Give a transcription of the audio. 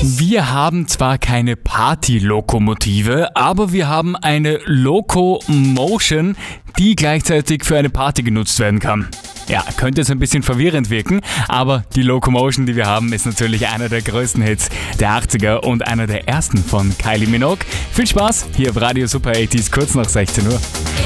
Wir haben zwar keine Party-Lokomotive, aber wir haben eine Locomotion, die gleichzeitig für eine Party genutzt werden kann. Ja, könnte jetzt ein bisschen verwirrend wirken, aber die Locomotion, die wir haben, ist natürlich einer der größten Hits der 80er und einer der ersten von Kylie Minogue. Viel Spaß hier auf Radio Super 80s, kurz nach 16 Uhr.